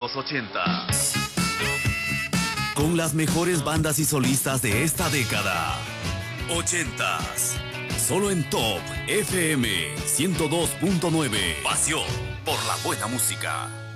los 80. Con las mejores bandas y solistas de esta década. 80s. Solo en Top FM 102.9. Pasión por la buena música.